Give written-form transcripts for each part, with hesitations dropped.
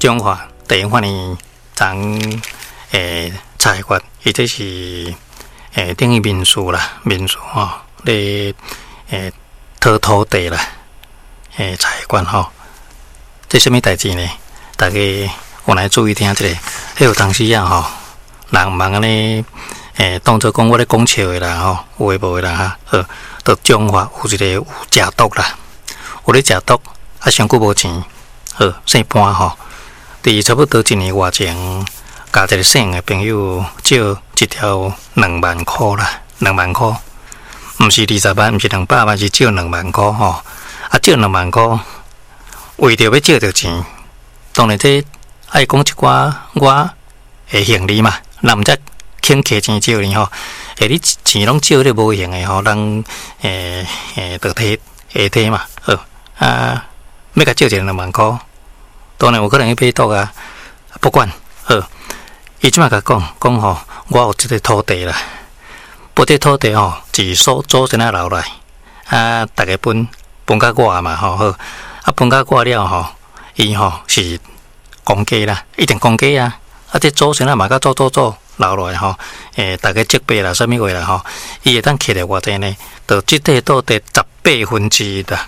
种法，第一款呢，咱采掘，伊这是等于民俗啦，民俗吼，咧讨土地啦，采掘吼，这什么代志呢？大家有来注意听这个，迄有当时啊吼，人忙安尼。当作讲我咧讲笑的啦吼，有诶无诶啦哈，就种法有一个有食毒啦，有咧食毒，啊，上久无钱，姓潘吼，伫差不多1年外前，甲一个姓诶朋友借一条2万块啦，2万块，毋是20万，毋是200万，是借2万块吼，啊，借2万块，为着要借着钱，当然这爱讲一寡我诶行李嘛，那毋则。肯摕钱借你吼，你钱拢借咧无用诶吼，人就摕嘛，要甲借一2万块，当然有可能去买毒啊，不管，伊即马甲讲吼，我有即个土地啦，不这土地吼是祖先留来，大家分甲我嘛吼，分甲我了吼，伊吼是公家啦，一定公家啊，这祖先嘛甲祖。留落来吼，大家积倍啦，啥物话啦吼，伊会当摕来偌济呢？就即块土地1/8啦，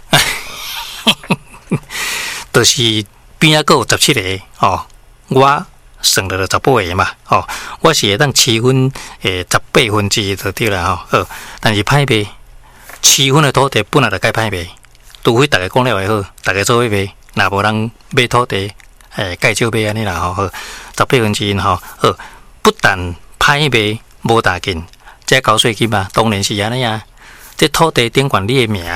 就是边仔佫有17个吼，我算了就18个嘛，吼，我是会当7分1/8就对啦吼，但是歹卖7分的土地本来就该歹卖，除非大家讲了会好，大家做伙卖，若无人买土地，介少买安尼啦吼，1/8吼，不但歹卖无大紧，这交税金嘛，当然是安尼啊。这土地顶管你的名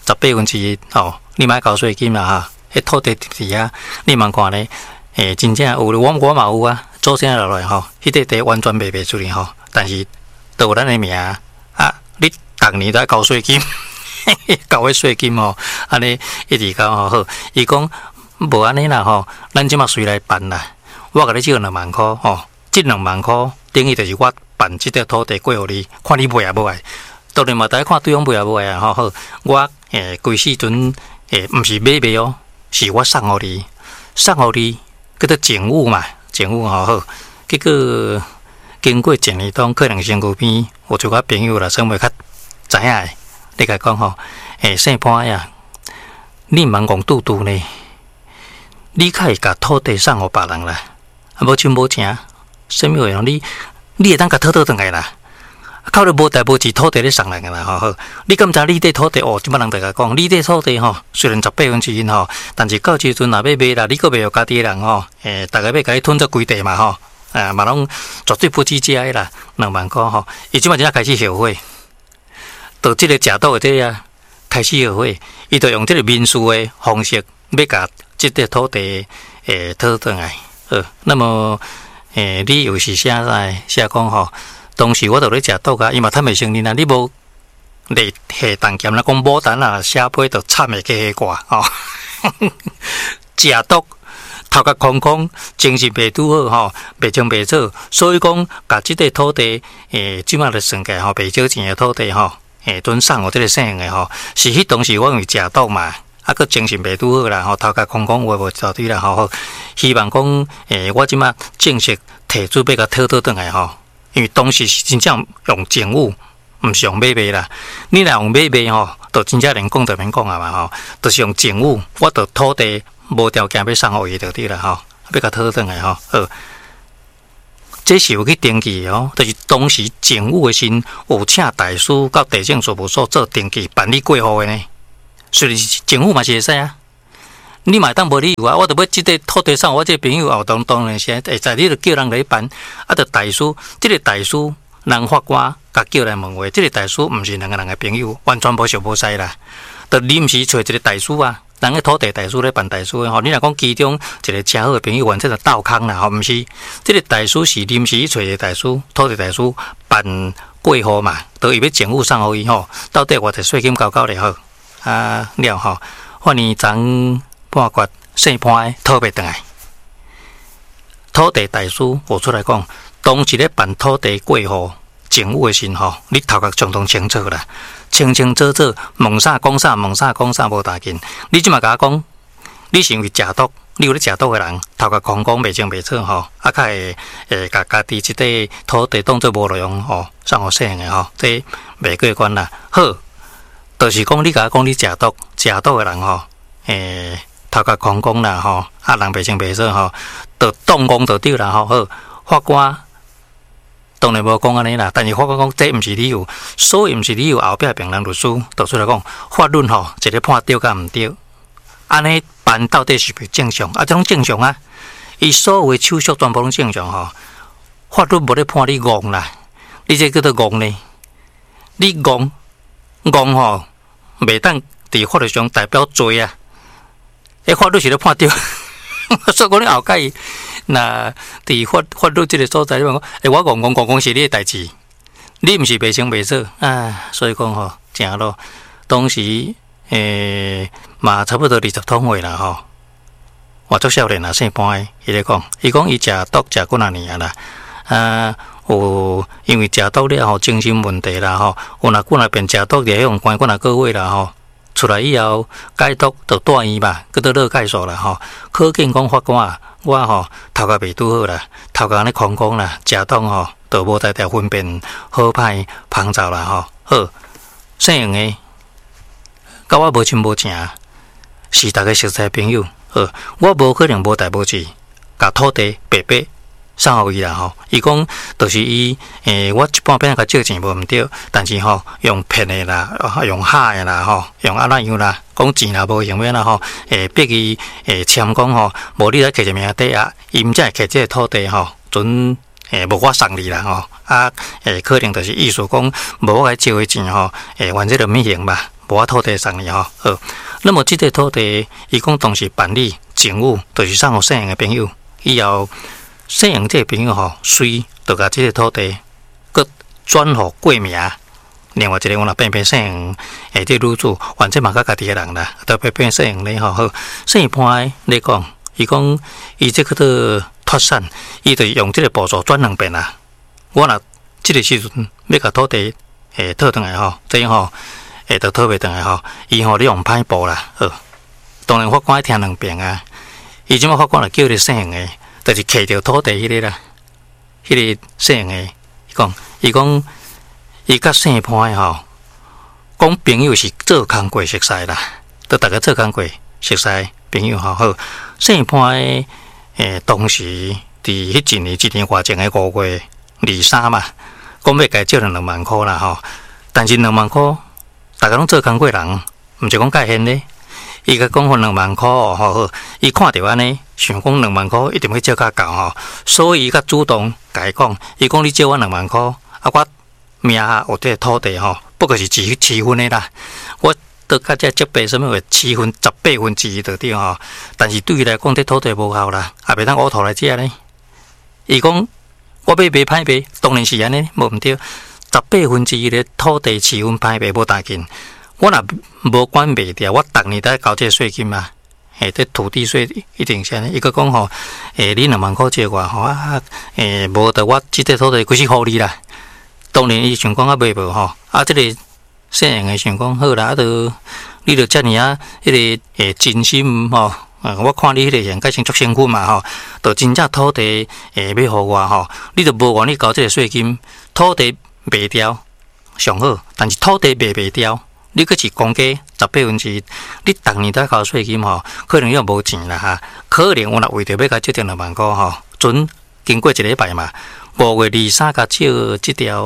1/8吼，你莫交税金啦哈。迄土地是啊，你莫看咧，真正有我嘛有啊，祖先留来吼，迄块地完全卖出去吼，但是都有咱的名啊，你逐年都要交税金，交迄税金吼，安尼一直交吼好。伊讲无安尼啦吼，咱即马随来办啦，我甲你借2万块吼。这2万块等于就是我办这块土地过互你，看你买啊无爱。当然嘛，大家看对方买啊无爱啊吼好。我规时阵毋是买卖哦，是我送互你，叫做政务嘛，政务吼好。结果经过1年多，可能身躯边有一个朋友啦，算袂较知影诶，你甲讲吼，姓潘呀，你毋茫讲拄拄呢，你较会甲土地送互别人啦，无亲无情。什么话？你会当甲讨倒转来啦？靠你无代无志土地咧送来个啦，吼！你敢知你这土地哦？即摆人大家讲，你这土地吼，虽然1/8吼，但是到时阵若要卖啦，你个袂有家己人吼，大家要甲你吞做规地嘛吼，嘛拢绝对不计价的啦，2万块吼，伊即摆真正开始后悔，到即个食到的这啊，开始后悔，伊就用即个民俗的方式要甲即个土地讨转来，那么。你又是写讲吼，当时我伫咧食毒啊，伊嘛趁袂承认啊，你无立下重剑啦，讲牡丹啊，写批就惨会去迄挂吼，食毒头壳空空，精神袂拄好吼，袂清袂楚，所以讲甲即块土地，即马就算起吼，袂少钱的土地吼，准送互即个姓的吼，是迄当时我因为食毒嘛。个精神袂拄好啦，吼头壳空空话无到底啦，吼希望讲我即马正式提出要甲讨倒转来吼，因为当时是真正用政务，毋是用买卖啦。你若用买卖吼，就真正连讲都免讲啊嘛吼，就是用政务，我着土地无条件要送互伊就对啦吼，要甲讨倒转来吼，这是有去登记哦，就是当时政务的时有请大师到地政事务所做登记办理过户的呢。虽然是政府嘛是会使啊，你嘛当无理由啊，我着要即个土地送我这朋友后，当然是会在你着叫人来办，着大师，即个大师人法官甲叫来问话，即个大师毋是两个人的朋友，完全无熟无识啦，着临时找一个大师啊，人个土地大师咧办大师的吼，你若讲其中一个诚好的朋友，完全着斗空啦，吼，毋是，即个大师是临时找一个大师，土地大师办过户嘛，着伊要政府送互伊吼，到底偌济税金交咧好。了吼，反正昨半月姓潘的讨袂倒来，土地大师我出来讲，当时咧办土地过户政务的时吼，你头壳相当清楚啦，清清楚楚，问啥讲啥，问啥讲啥无大紧。你即马甲我讲， 你是因为食毒，你有咧食毒诶人，头壳空空袂清袂楚吼，啊，较会甲家己即块土地当做无路用吼，送互生诶吼，这袂过关啦。好，就是讲你甲我讲你食毒诶人吼，头壳空空啦吼，啊，人袂清袂楚吼，就动工就对啦吼。好，法官当然无讲安尼啦，但是法官讲这毋是理由，所以毋是理由，后壁辩人律师就出来讲，法律吼，一个判对甲毋对。安尼办到底是袂正常？啊，这种正常啊！伊所有的手续全部拢正常吼。法律无咧判你戆啦，你这叫做戆呢？你戆吼，袂当伫法律上代表罪啊！法律是咧判对，所以讲你后盖那伫法律这个所在，你讲我戆是你的代志，你毋是袂清袂楚啊！所以讲吼，正咯，当时。嘛差不多20通岁啦吼，我做少年啊，姓潘的，伊咧讲，伊讲伊食毒食几啊年啦，有因为食毒了吼，精神问题啦吼，有若几啊遍食毒了，用关几啊个月啦吼，出来以后戒毒就住院嘛，佮倒落介绍啦吼，可见讲法官啊，我吼头壳袂拄好啦，头壳安尼空空啦，食毒吼，就无在条分辨好歹芳臭啦吼，好，姓杨的。甲我无亲无情，是大家熟识朋友。我无可能无代无志，甲土地白白送互伊啦吼。伊讲，就是伊我一半边甲借钱无毋对，但是吼用骗的啦，用吓的啦吼，用安怎样啦，讲钱啦无用咩啦吼，逼伊签讲吼，无你来摕一名地啊，伊毋才会摕这个土地吼，准无我送你啦吼，可能就是意思讲，无我来借的钱吼，反正就免用吧。无我土地送你吼，那么这个土地，伊讲当时办理政务，就是送互姓杨的朋友。以后姓杨这个朋友吼，随就甲这个土地，佮转互过名。另外一个我若变姓杨，这女主，反正嘛甲家己的人啦，都变姓杨咧吼。好，姓杨判咧讲，伊讲伊这个做脱产，伊就用这个步骤转2遍啦。我若这个时阵要甲土地讨转来吼，这样吼。就讨袂转来吼，伊吼你用歹步啦，当然法官爱听2遍啊。伊即马法官就叫你姓杨的，就是摕着土地迄个啦，迄个姓杨的，伊讲伊甲姓潘的吼，讲朋友是做工过熟识啦，都大家做工过熟识朋友吼。好，姓潘的当时伫迄一年外前的5月23嘛，讲要甲借2万块啦吼，但是2万块。大家拢做工过人，毋是讲介现咧。伊甲讲分2万块哦，好，伊看到安尼，想讲2万块一定要借较够吼，所以伊较主动甲伊讲，伊讲你借我2万块，啊，我名下有这个土地吼，不过是7分的啦，我得甲这积备什么话7分18分之一就对吼，但是对伊来讲，这土地无效啦，也袂当乌土来借咧。伊讲我要卖歹卖，当然是安尼，无毋对。18分之一的土地7分歹卖无大紧，我若无管卖掉，我逐年都交这税金嘛。这土地税一定是安尼。伊个讲吼，你2万块借我吼无得我这个土地规是互你啦。当然伊想讲卖无吼，这个姓杨的想讲好啦，你著遮尔啊，迄个真心吼。我看你迄个人改成足辛苦嘛吼，就真正土地要互我吼，你著无愿意交这个税金，土地。卖掉上好，但是土地卖袂掉，你佫是公家18分之一，你逐年在交税金吼，可能又无钱啦哈。可能我若为着要甲借2万块吼，准经过1礼拜嘛，5月23甲借这条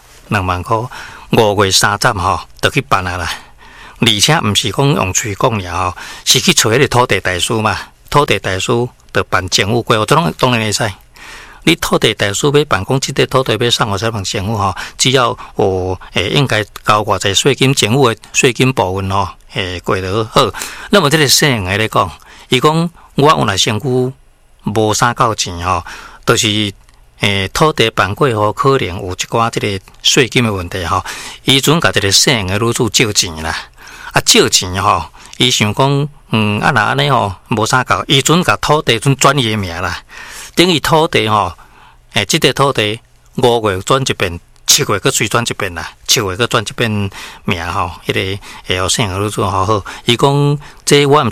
2万块，5月30吼就去办啦。而且毋是讲用嘴讲尔吼，是去找迄个土地代书嘛，土地代书就办政务规划，这种当然会使。你土地代书要办公，这个土地要送互啥份政府吼？只要有应该交偌济税金，政府的税金部分吼，过得好。那么这个姓杨的来讲，伊讲我有若身躯无啥够钱吼，就是土地办过后可能有一寡这个税金的问题吼。伊准甲这个姓杨的女主借钱啦，借钱吼，伊想讲若安尼吼无啥够，伊准甲土地准转伊的名啦。等于土地吼，这个土地5月转一遍，7月佫随转一遍啦，7月佫转一遍名吼，迄个姓杨女主吼好，伊讲这我毋是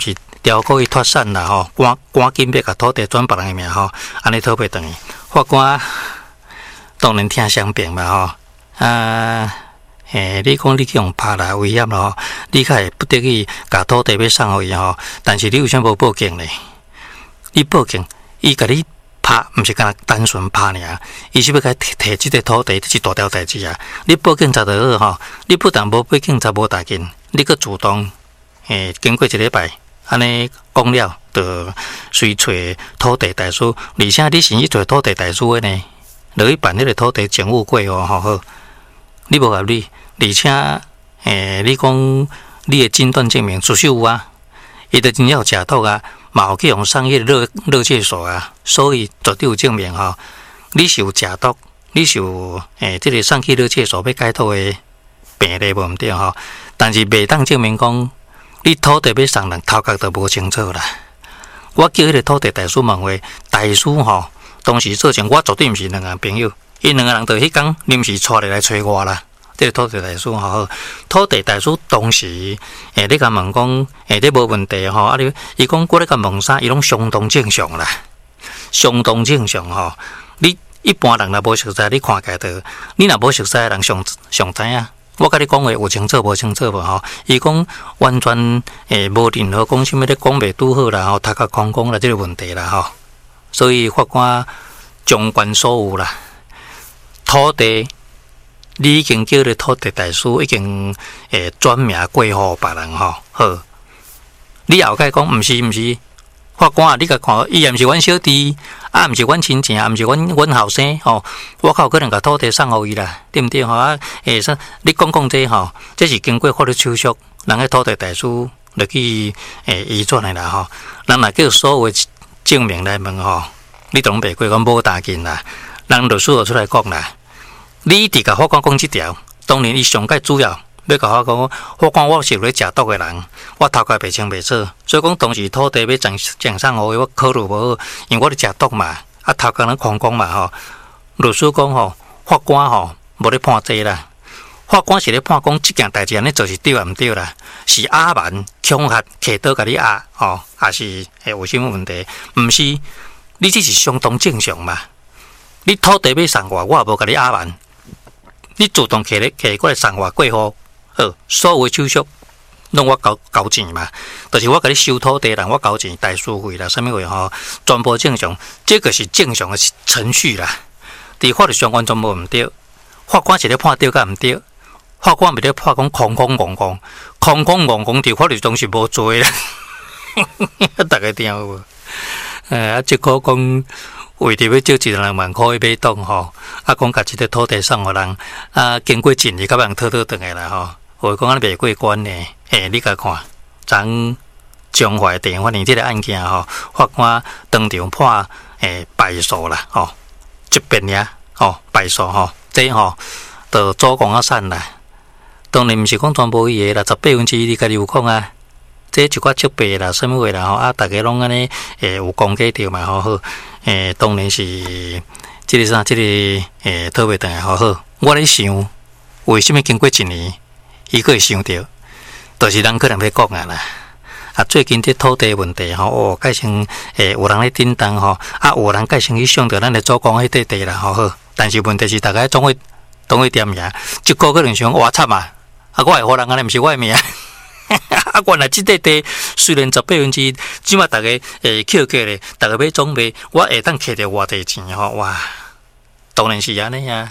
条可以脱产啦吼，赶紧要甲土地转别人的名吼，安尼讨袂转去。法官当然听相辩嘛吼，你讲你去用拍啦危险咯，你较会不得已甲土地要送互伊吼，但是你为啥无报警呢？你报警，伊甲你拍，毋是干那单纯拍尔，伊是要甲摕即个土地，是大条代志啊！你报警查就好吼，你不但无报警查无大紧，你阁主动经过一礼拜，安尼讲了，就随找土地代书，而且你是去找土地代书的呢，落去办迄个土地政务过户好，你无合理。而且，你讲你的诊断证明出手有啊，伊就真正有食毒啊，嘛有去用上迄个热介所啊，所以绝对有证明吼，你是有食毒，你是有这个上去热介所要解脱的病例无毋对吼，但是袂当证明讲你土地要送人头壳都无清楚啦。我叫迄个土地代书问话，代书吼，当时做前我绝对毋是两个朋友，因两个人就迄天临时带来找我啦。这个土地代书吼，土地代书当时，你甲问讲，你无问题吼，啊你，伊讲我咧甲问啥，伊拢相当正常啦，相当正常吼。你一般人若无熟悉，你看起来就，你若无熟悉的人上知影。我甲你讲话有清楚无清楚无吼？伊讲完全无任何讲啥物咧讲袂拄好啦吼，头壳空空啦，这个问题啦吼。所以法官纵观所有啦，土地。你已经叫你土地代书，已经转名过户别人吼，好。你后盖讲毋是，法官啊，你甲看，伊也毋是阮小弟，啊，毋是阮亲情，毋是阮后生吼，我靠可能甲土地送互伊啦，对毋对吼？啊，你讲这吼，这是经过法律手续，人个土地代书落去移转的啦吼，人若叫所有的证明来问吼，你都拢袂过，讲无大紧啦，人律师就出来讲啦。你伫甲法官讲即条，当然伊上界主要要甲我讲，法官我是咧食毒的人，我头壳袂清袂楚，所以讲当时土地要奖赏我，我考虑无好，因为我咧食毒嘛，啊头壳咧空空嘛吼。律师讲吼，法官吼无咧判这啦，法官是咧判讲即件代志安尼做是对啊毋对啦，是压蛮恐吓摕刀甲你压吼，还是有啥物问题？毋是，你这是相当正常嘛。你土地要送我，我也无甲你压蛮。你主动摕过来送我过户，所有的手续拢我交钱嘛，就是我甲你收土地人，我交钱代书费啦，啥物话吼，全部正常，这个是正常的程序啦。伫法律上完全无毋对，法官是咧判对甲毋对，法官袂咧判讲空空怣怣，伫法律中是无做啦。大家听有无？即个讲。为着要借1万块买栋吼，啊，讲甲即个土地送互人，啊，经过尽力，甲人讨倒转来啦吼。话讲安尼袂过关呢，你甲看，咱中华地方法院即个案件吼，法官当场判败诉啦吼，一遍呀吼败诉吼，这吼就主公啊散啦。当然毋是讲全部伊个啦，18%你家己有讲啊。这一寡积弊啦，什么话啦吼啊，大家拢安尼有讲解着嘛吼好，当然是这个啥，这个讨袂转来好好。我咧想，为什么经过1年，伊个会想到，就是人可能要讲啊啦。啊，最近这土地问题吼，改成有人咧叮当吼，啊有人改成去想到咱咧祖公迄块地啦吼好。但是问题是，大家总会点名，一个可能想哇惨啊，啊我会互人安尼，毋是我的名。啊，原来即块地虽然18%，即马大家扣价咧，大家要总卖，我会当摕着偌济钱吼，哇！当然是安尼啊。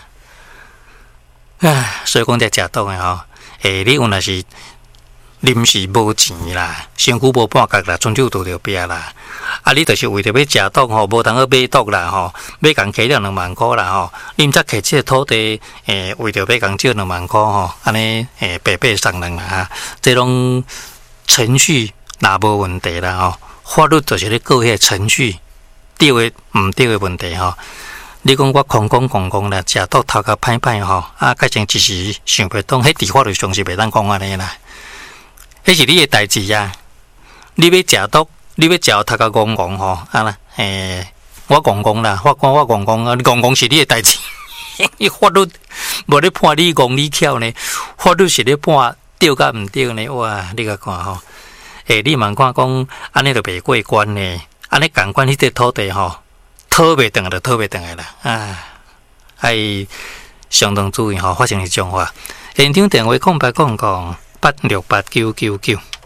所以讲这食毒的吼，你有若是临时无钱啦，身躯无半角啦，春秋倒着壁啦。啊，你就是为着要食毒吼，无通去买毒啦吼，要共摕了2万块啦吼，你毋则摕即个土地，为着要共借2万块吼，安尼白白送人啦哈，这种程序若无问题啦吼，法律就是咧告迄个程序对的毋对的问题吼。你讲我空啦，食毒头壳歹歹吼，啊，改成一时想袂通，迄伫法律上是袂当讲安尼啦，迄是你的代志啊，你要食毒。你要食头壳戆戆吼，啊啦，我戆戆啦，法官我戆戆啊，戆戆是你的代志，法律无咧判你戆你巧呢，法律是咧判对甲毋对呢，哇，你甲看吼， 你茫看讲安尼就袂过关呢，安尼共款迄块土地吼，讨袂转就讨袂转来啦，爱相当注意吼，发生是这种话。现场电话0800868999。